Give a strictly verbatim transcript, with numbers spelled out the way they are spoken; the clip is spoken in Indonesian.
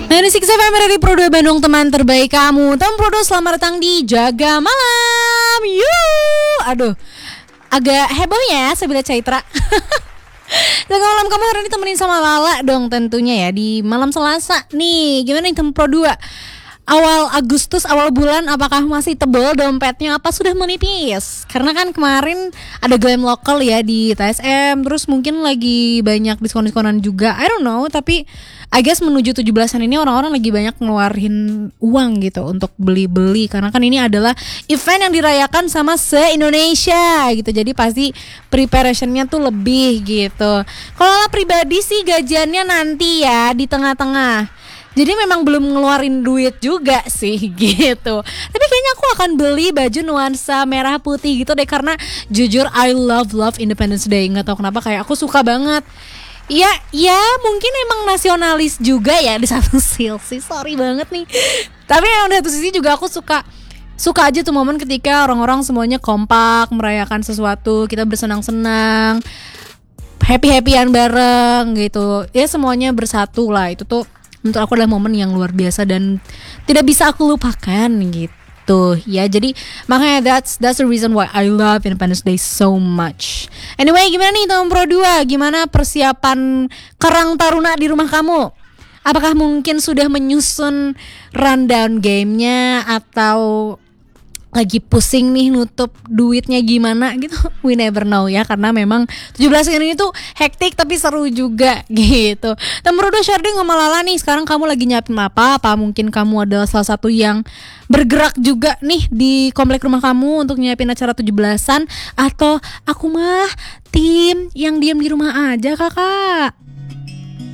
sembilan puluh enam F M dari Pro dua Bandung, teman terbaik kamu. Tom Pro dua, selamat datang di Jaga Malam. Yuh, aduh, agak heboh ya Sabila Caitra. Jaga Malam kamu hari ini temenin sama Lala dong tentunya ya, di malam Selasa nih. Gimana nih Tom Pro dua? Awal Agustus, awal bulan, apakah masih tebel dompetnya apa sudah menipis? Karena kan kemarin ada glam lokal ya di T S M, terus mungkin lagi banyak diskon-diskonan juga. I don't know, tapi I guess menuju tujuh belasan ini orang-orang lagi banyak ngeluarin uang gitu untuk beli-beli. Karena kan ini adalah event yang dirayakan sama se-Indonesia gitu. Jadi pasti preparationnya tuh lebih gitu. Kalau Lala pribadi sih gajiannya nanti ya di tengah-tengah. Jadi memang belum ngeluarin duit juga sih gitu. Tapi kayaknya aku akan beli baju nuansa merah putih gitu deh. Karena jujur I love love Independence Day. Gak tau kenapa kayak aku suka banget. Ya, ya mungkin emang nasionalis juga ya di satu sisi. Sorry banget nih. Tapi emang di satu sisi juga aku suka Suka aja tuh momen ketika orang-orang semuanya kompak merayakan sesuatu. Kita bersenang-senang, happy-happyan bareng gitu. Ya semuanya bersatu lah. Itu tuh menurut aku adalah momen yang luar biasa dan tidak bisa aku lupakan gitu ya. Jadi makanya that's that's the reason why I love Independence Day so much. Anyway, gimana nih Tom Pro dua? Gimana persiapan Karang Taruna di rumah kamu? Apakah mungkin sudah menyusun rundown gamenya atau lagi pusing nih nutup duitnya gimana gitu? We never know ya, karena memang tujuh belas ini tuh hektik tapi seru juga gitu. Dan menurut share deh sama Lala nih, sekarang kamu lagi nyiapin apa? Apa mungkin kamu adalah salah satu yang bergerak juga nih di komplek rumah kamu untuk nyiapin acara tujuh belasan? Atau aku mah tim yang diam di rumah aja kakak?